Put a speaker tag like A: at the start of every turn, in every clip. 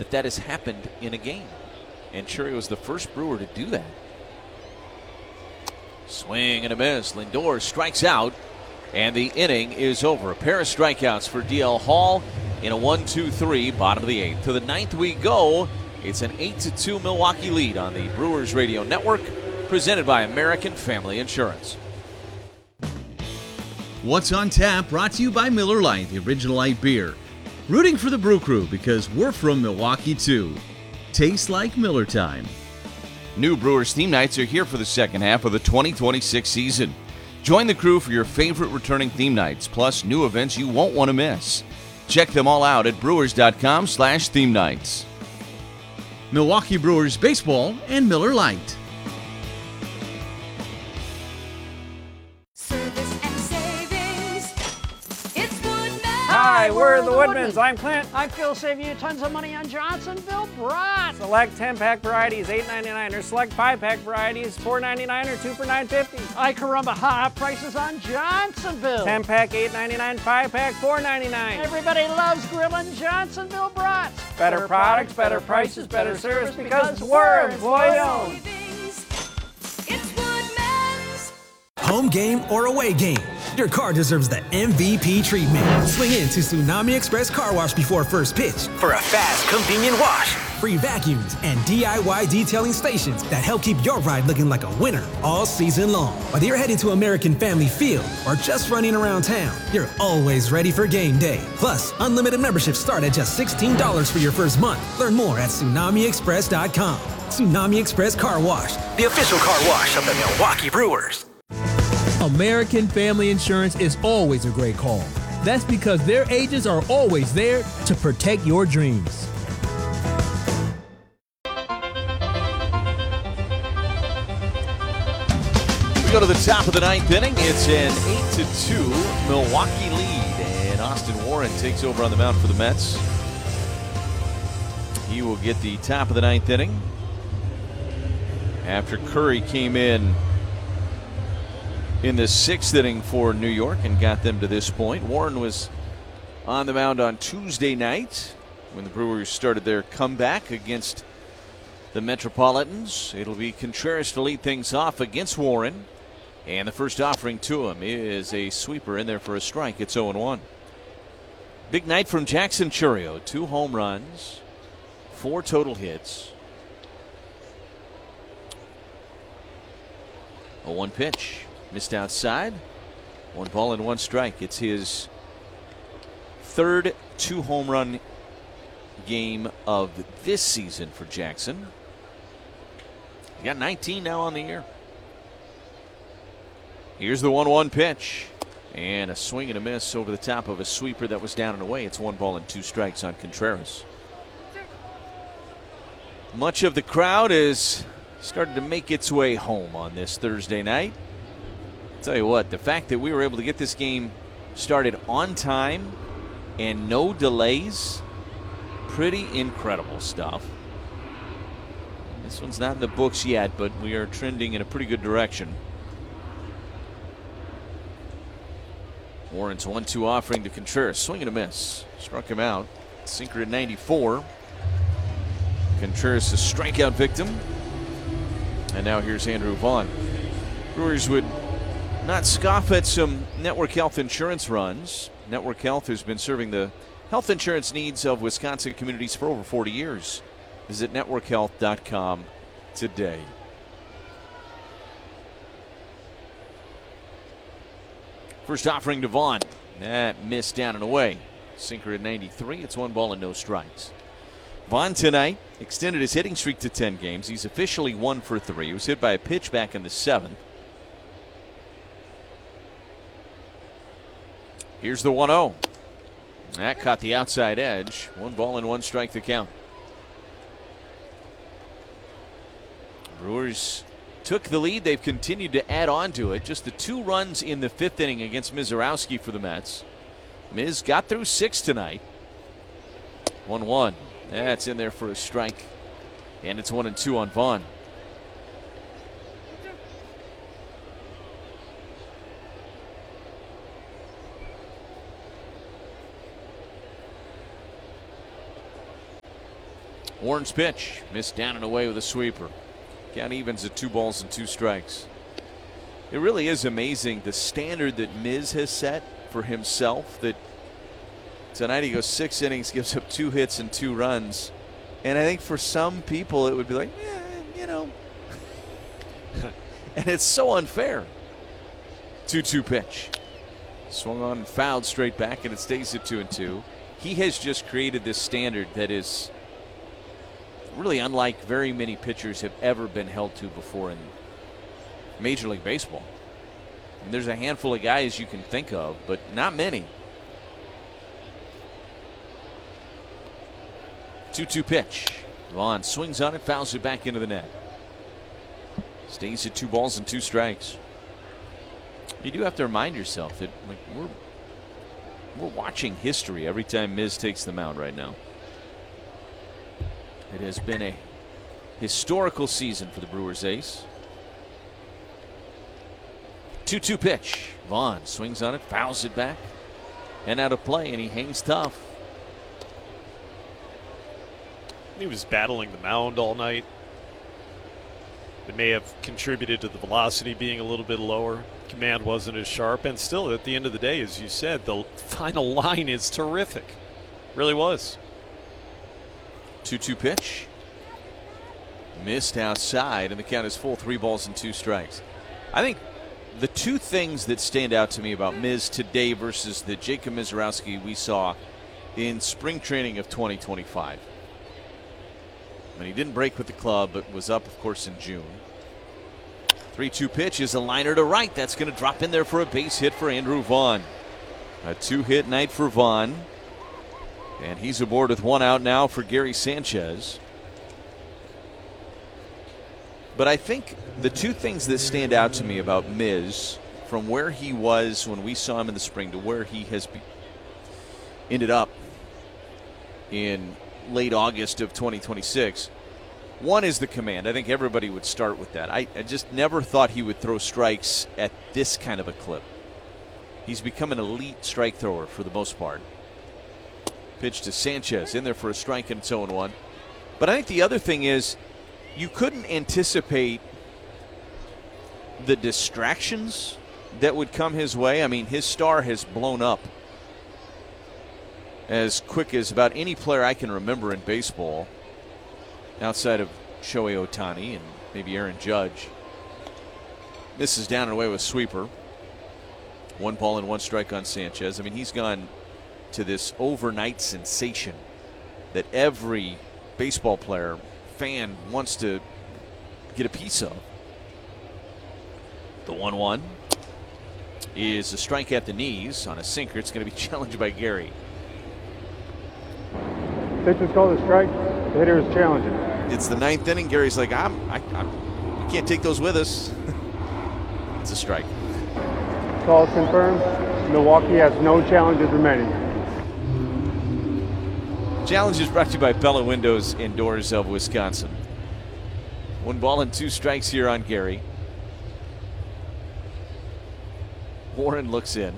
A: that has happened in a game. And Chourio was the first Brewer to do that. Swing and a miss. Lindor strikes out, and the inning is over. A pair of strikeouts for DL Hall in a 1-2-3, bottom of the 8th. To the 9th we go. It's an 8-2 Milwaukee lead on the Brewers Radio Network, presented by American Family Insurance.
B: What's on Tap, brought to you by Miller Lite, the original light beer. Rooting for the Brew Crew because we're from Milwaukee too. Tastes like Miller time.
C: New Brewers theme nights are here for the second half of the 2026 season. Join the crew for your favorite returning theme nights, plus new events you won't want to miss. Check them all out at brewers.com/theme nights.
B: Milwaukee Brewers baseball and Miller Lite.
D: Hi, we're the Woodmans. I'm Clint.
E: I feel saving you tons of money on Johnsonville brats.
D: Select 10-pack varieties, $8.99, or select 5-pack varieties, $4.99, or 2 for $9.50.
E: Ay caramba, hot prices on Johnsonville.
D: 10-pack, $8.99, 5-pack, $4.99.
E: Everybody loves grilling Johnsonville brats.
D: Better products, better prices, better service, because we're employee-owned.
F: Home game or away game, your car deserves the MVP treatment. Swing in to Tsunami Express Car Wash before first pitch for a fast, convenient wash. Free vacuums and DIY detailing stations that help keep your ride looking like a winner all season long. Whether you're heading to American Family Field or just running around town, you're always ready for game day. Plus, unlimited memberships start at just $16 for your first month. Learn more at TsunamiExpress.com. Tsunami Express Car Wash, the official car wash of the Milwaukee Brewers.
G: American Family Insurance is always a great call. That's because their agents are always there to protect your dreams.
A: We go to the top of the 9th inning. It's an 8-2 Milwaukee lead, and Austin Warren takes over on the mound for the Mets. He will get the top of the 9th inning after Curry came in the 6th inning for New York and got them to this point. Warren was on the mound on Tuesday night when the Brewers started their comeback against the Metropolitans. It'll be Contreras to lead things off against Warren. And the first offering to him is a sweeper in there for a strike. It's 0-1. Big night from Jackson Chourio. 2 home runs, 4 total hits. A 1 pitch. Missed outside. 1 ball and 1 strike. It's his 3rd 2-home run game of this season for Jackson. He got 19 now on the year. Here's the 1-1 pitch. And a swing and a miss over the top of a sweeper that was down and away. It's 1 ball and 2 strikes on Contreras. Much of the crowd is starting to make its way home on this Thursday night. Tell you what, the fact that we were able to get this game started on time and no delays, pretty incredible stuff. This one's not in the books yet, but we are trending in a pretty good direction. Warren's 1-2 offering to Contreras. Swing and a miss. Struck him out. Sinker at 94. Contreras, a strikeout victim. And now here's Andrew Vaughn. Brewers would not scoff at some Network Health insurance runs. Network Health has been serving the health insurance needs of Wisconsin communities for over 40 years. Visit networkhealth.com today. First offering to Vaughn. That missed down and away. Sinker at 93. It's 1 ball and no strikes. Vaughn tonight extended his hitting streak to 10 games. He's officially 1 for 3. He was hit by a pitch back in the 7th. Here's the 1-0. That caught the outside edge. 1 ball and 1 strike to count. Brewers took the lead. They've continued to add on to it. Just the 2 runs in the 5th inning against Mizorowski for the Mets. Miz got through 6 tonight. 1-1. That's in there for a strike. And it's 1-2 on Vaughn. Warren's pitch missed down and away with a sweeper. Count evens at 2 balls and 2 strikes. It really is amazing the standard that Miz has set for himself, that tonight he goes 6 innings, gives up 2 hits and 2 runs. And I think for some people it would be like, you know. And it's so unfair. 2-2 pitch. Swung on and fouled straight back, and it stays at 2-2. He has just created this standard that is really unlike very many pitchers have ever been held to before in Major League Baseball. And there's a handful of guys you can think of, but not many. 2-2 pitch. Vaughn swings on it, fouls it back into the net. Stays at 2 balls and 2 strikes. You do have to remind yourself that we're watching history every time Miz takes the mound right now. It has been a historical season for the Brewers ace. 2-2 pitch. Vaughn swings on it, fouls it back, and out of play, and he hangs tough.
H: He was battling the mound all night. It may have contributed to the velocity being a little bit lower. Command wasn't as sharp, and still at the end of the day, as you said, the final line is terrific. Really was.
A: 2-2 pitch. Missed outside, and the count is full, 3 balls and 2 strikes. I think the 2 things that stand out to me about Miz today versus the Jacob Misiorowski we saw in spring training of 2025. And he didn't break with the club, but was up, of course, in June. 3-2 pitch is a liner to right. That's going to drop in there for a base hit for Andrew Vaughn. A 2-hit night for Vaughn. And he's aboard with 1 out now for Gary Sanchez. But I think the 2 things that stand out to me about Miz, from where he was when we saw him in the spring to where he has ended up in late August of 2026. One is the command. I think everybody would start with that. I just never thought he would throw strikes at this kind of a clip. He's become an elite strike thrower for the most part. Pitch to Sanchez, in there for a strike, and it's 0-1. But I think the other thing is you couldn't anticipate the distractions that would come his way. I mean, his star has blown up as quick as about any player I can remember in baseball outside of Shohei Ohtani and maybe Aaron Judge. Misses down and away with sweeper. 1 ball and 1 strike on Sanchez. I mean, he's gone to this overnight sensation that every baseball player, fan wants to get a piece of. The 1-1 is a strike at the knees on a sinker. It's going to be challenged by Gary.
I: Pitch was called a strike. The hitter is challenging.
A: It's the 9th inning. Gary's like, we can't take those with us. It's a strike.
I: Call is confirmed. Milwaukee has no challenges remaining.
A: Challenge is brought to you by Pella Windows and Doors of Wisconsin. 1 ball and 2 strikes here on Gary. Warren looks in.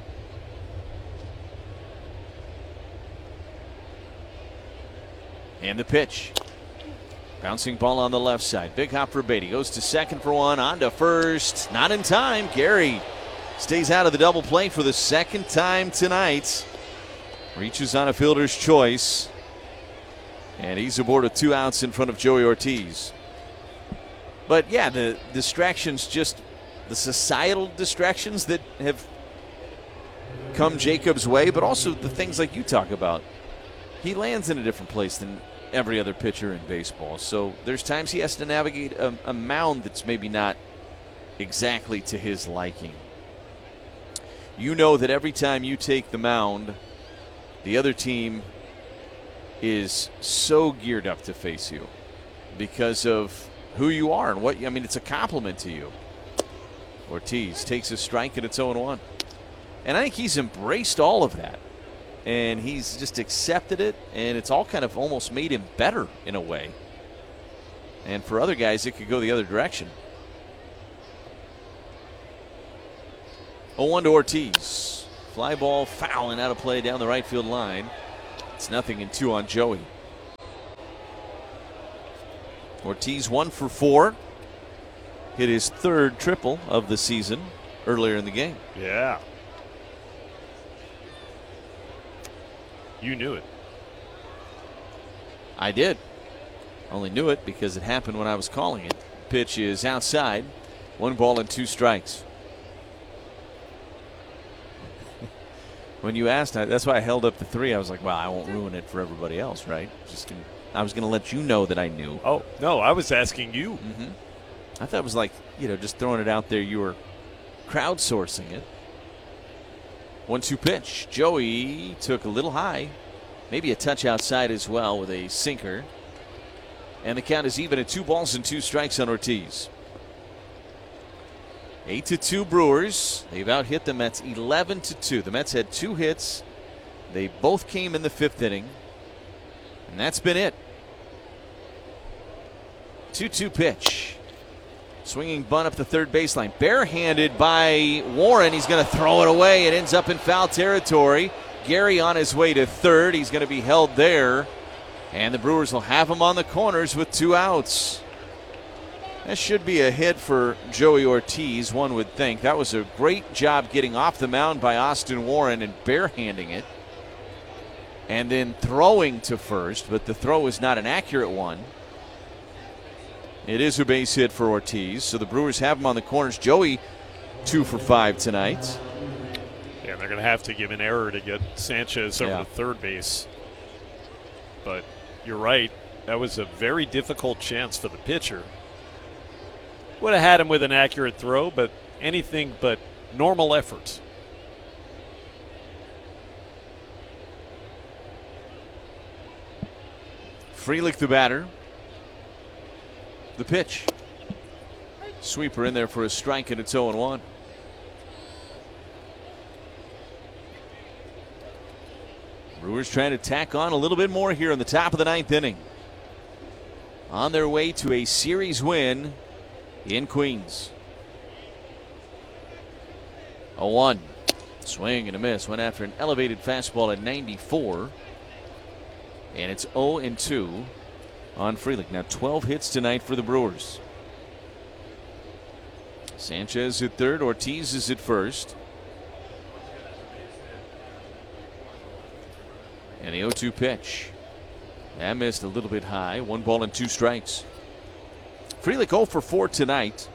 A: And the pitch. Bouncing ball on the left side. Big hop for Beatty. Goes to second for 1. On to first. Not in time. Gary stays out of the double play for the 2nd time tonight. Reaches on a fielder's choice. And he's aboard with 2 outs in front of Joey Ortiz. But yeah, the distractions, just the societal distractions that have come Jacob's way, but also the things like you talk about. He lands in a different place than every other pitcher in baseball. So there's times he has to navigate a mound that's maybe not exactly to his liking. You know that every time you take the mound, the other team is so geared up to face you because of who you are and what I mean, it's a compliment to you. Ortiz takes a strike and it's 0-1. And I think he's embraced all of that. And he's just accepted it, and it's all kind of almost made him better in a way. And for other guys, it could go the other direction. 0-1 to Ortiz. Fly ball foul and out of play down the right field line. It's 0-2 on Joey. Ortiz 1 for 4. Hit his third triple of the season earlier in the game.
H: Yeah. You knew it.
A: I did. Only knew it because it happened when I was calling it. Pitch is outside. 1 ball and 2 strikes. When you asked, that's why I held up the 3. I was like, well, I won't ruin it for everybody else, right? I was going to let you know that I knew.
H: Oh, no, I was asking you.
A: Mm-hmm. I thought it was like, just throwing it out there. You were crowdsourcing it. 1-2 pitch. Joey took a little high. Maybe a touch outside as well with a sinker. And the count is even at 2 balls and 2 strikes on Ortiz. 8-2 Brewers. They've out-hit the Mets 11-2. The Mets had 2 hits. They both came in the 5th inning. And that's been it. 2-2 pitch. Swinging bunt up the third baseline. Barehanded by Warren. He's going to throw it away. It ends up in foul territory. Gary on his way to third. He's going to be held there. And the Brewers will have him on the corners with 2 outs. That should be a hit for Joey Ortiz, one would think. That was a great job getting off the mound by Austin Warren and barehanding it. And then throwing to first, but the throw is not an accurate one. It is a base hit for Ortiz, so the Brewers have him on the corners. Joey 2 for 5 tonight.
H: Yeah, they're going to have to give an error to get Sanchez over to third base. But you're right, that was a very difficult chance for the pitcher. Would have had him with an accurate throw, but anything but normal effort.
A: Frelick the batter. The pitch. Sweeper in there for a strike, and it's 0-1. Brewers trying to tack on a little bit more here in the top of the 9th inning. On their way to a series win in Queens. 0-1. Swing and a miss. Went after an elevated fastball at 94. And it's 0-2 on Frelick. Now 12 hits tonight for the Brewers. Sanchez at third. Ortiz is at first. And the 0-2 pitch. That missed a little bit high. 1 ball and 2 strikes. Frelick 0 for 4 tonight.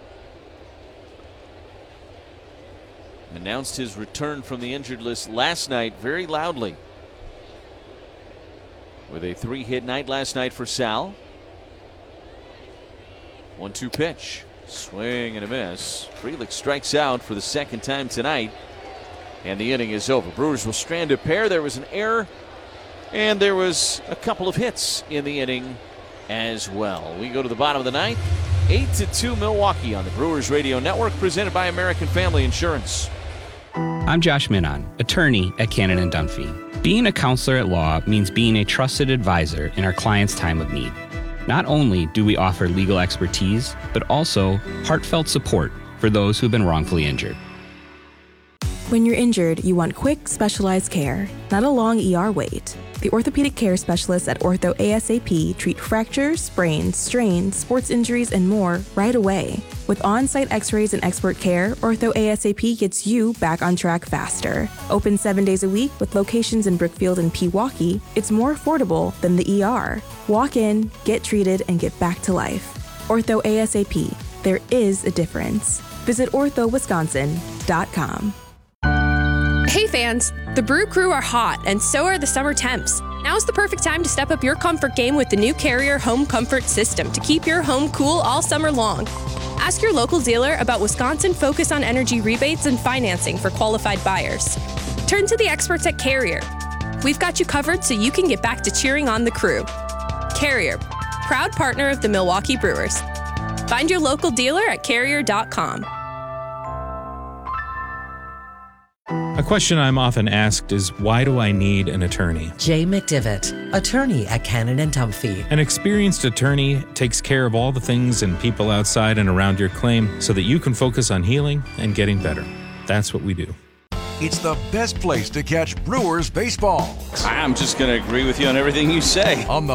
A: Announced his return from the injured list last night very loudly. With a 3-hit night last night for Sal. 1-2 pitch. Swing and a miss. Frelick strikes out for the 2nd time tonight. And the inning is over. Brewers will strand a pair. There was an error. And there was a couple of hits in the inning as well. We go to the bottom of the 9th. 8-2 Milwaukee on the Brewers Radio Network, presented by American Family Insurance.
J: I'm Josh Minon, attorney at Cannon & Dunphy. Being a counselor at law means being a trusted advisor in our clients' time of need. Not only do we offer legal expertise, but also heartfelt support for those who've been wrongfully injured.
K: When you're injured, you want quick, specialized care, not a long ER wait. The orthopedic care specialists at Ortho ASAP treat fractures, sprains, strains, sports injuries, and more right away. With on-site x-rays and expert care, Ortho ASAP gets you back on track faster. Open 7 days a week with locations in Brookfield and Pewaukee, it's more affordable than the ER. Walk in, get treated, and get back to life. Ortho ASAP. There is a difference. Visit orthowisconsin.com.
L: Hey fans, the Brew Crew are hot, and so are the summer temps. Now's the perfect time to step up your comfort game with the new Carrier Home Comfort System to keep your home cool all summer long. Ask your local dealer about Wisconsin Focus on Energy rebates and financing for qualified buyers. Turn to the experts at Carrier. We've got you covered so you can get back to cheering on the crew. Carrier, proud partner of the Milwaukee Brewers. Find your local dealer at carrier.com.
M: A question I'm often asked is, why do I need an attorney?
N: Jay McDivitt, attorney at Cannon & Dunphy.
M: An experienced attorney takes care of all the things and people outside and around your claim so that you can focus on healing and getting better. That's what we do.
O: It's the best place to catch Brewers baseball.
A: I'm just going to agree with you on everything you say.
O: On the